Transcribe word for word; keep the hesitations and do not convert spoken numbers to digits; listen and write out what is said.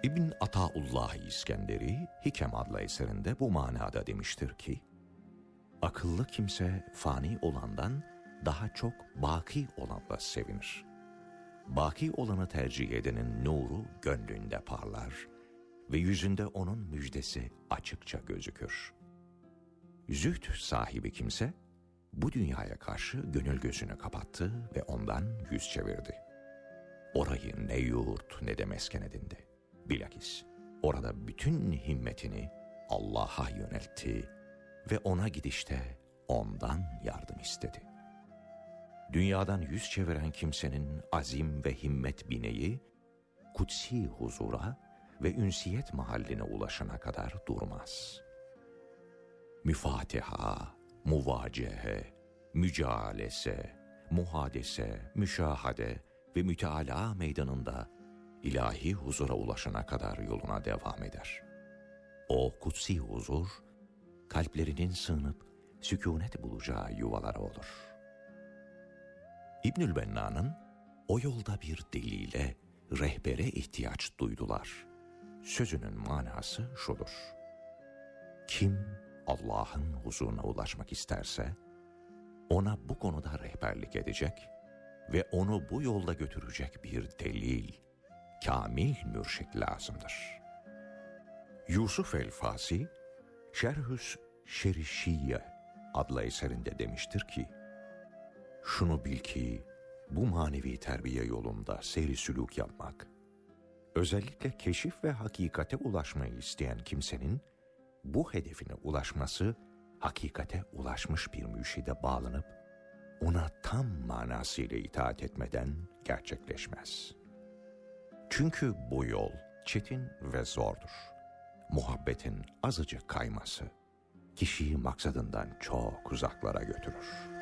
İbn Ataullah İskenderi Hikem adlı eserinde bu manada demiştir ki, akıllı kimse fani olandan daha çok baki olanla sevinir. Baki olanı tercih edenin nuru gönlünde parlar ve yüzünde onun müjdesi açıkça gözükür. Zühd sahibi kimse bu dünyaya karşı gönül gözünü kapattı ve ondan yüz çevirdi. Orayı ne yurt ne de mesken edindi. Bilakis orada bütün himmetini Allah'a yöneltti ve ona gidişte ondan yardım istedi. Dünyadan yüz çeviren kimsenin azim ve himmet bineği, kutsi huzura ve ünsiyet mahalline ulaşana kadar durmaz. Müfatiha, muvacehe, mücalese, muhadese, müşahade ve müteala meydanında ilahi huzura ulaşana kadar yoluna devam eder. O kutsi huzur, kalplerinin sığınıp sükûnet bulacağı yuvaları olur. İbnül Benna'nın o yolda bir delile, rehbere ihtiyaç duydular sözünün manası şudur: kim Allah'ın huzuruna ulaşmak isterse, ona bu konuda rehberlik edecek ve onu bu yolda götürecek bir delil, kamil mürşit lazımdır. Yusuf el-Fasi, Şerhüs Şerişiye adlı eserinde demiştir ki, şunu bil ki bu manevi terbiye yolunda seyri sülûk yapmak, özellikle keşif ve hakikate ulaşmayı isteyen kimsenin bu hedefine ulaşması, hakikate ulaşmış bir mürşide bağlanıp ona tam manasıyla itaat etmeden gerçekleşmez. Çünkü bu yol çetin ve zordur. Muhabbetin azıcık kayması kişiyi maksadından çok uzaklara götürür.